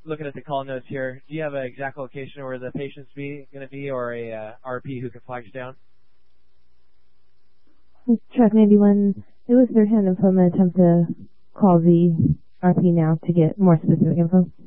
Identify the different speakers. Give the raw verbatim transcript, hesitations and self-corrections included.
Speaker 1: looking at the call notes here. Do you have an exact location where the patient's be going to be, or a uh, R P who can flag us down?
Speaker 2: Track ninety-one. It was their hand info. I'm going to attempt to call the R P now to get more specific info.